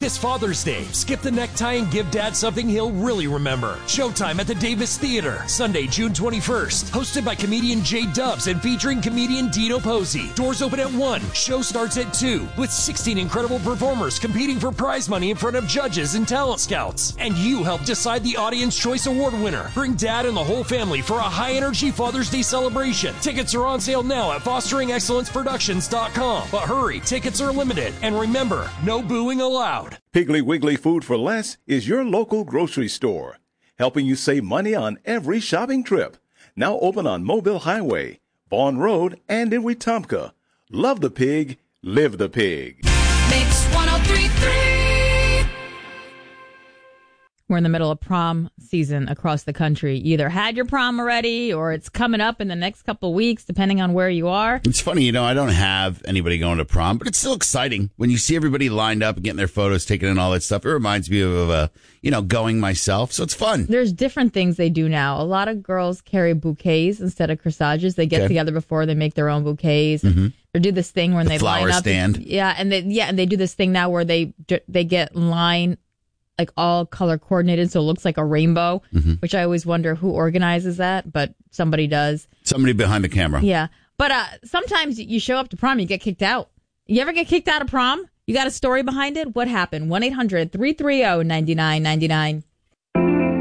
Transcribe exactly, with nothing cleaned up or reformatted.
This Father's Day, skip the necktie and give Dad something he'll really remember. Showtime at the Davis Theater, Sunday, June twenty-first. Hosted by comedian Jay Dubs and featuring comedian Dino Posey. Doors open at one. Show starts at two. With sixteen incredible performers competing for prize money in front of judges and talent scouts. And you help decide the Audience Choice Award winner. Bring Dad and the whole family for a high-energy Father's Day celebration. Tickets are on sale now at fostering excellence productions dot com. But hurry, tickets are limited. And remember, no booing allowed. Piggly Wiggly Food for Less is your local grocery store, helping you save money on every shopping trip. Now open on Mobile Highway, Vaughn Road, and in Wetumpka. Love the pig, live the pig. Mix one oh three point three. We're in the middle of prom season across the country. You either had your prom already or it's coming up in the next couple of weeks, depending on where you are. It's funny, you know, I don't have anybody going to prom, but it's still exciting when you see everybody lined up and getting their photos taken and all that stuff. It reminds me of, uh, you know, going myself. So it's fun. There's different things they do now. A lot of girls carry bouquets instead of corsages. They get Okay. together before they make their own bouquets. Mm-hmm. Or do this thing when The they flower line up. stand. Yeah, and they yeah, and they do this thing now where they they get line like all color coordinated so it looks like a rainbow, Mm-hmm. which I always wonder who organizes that, but somebody does. Somebody behind the camera. Yeah. But uh, sometimes you show up to prom, you get kicked out. You ever get kicked out of prom? You got a story behind it? What happened? one eight hundred three three zero nine nine nine nine.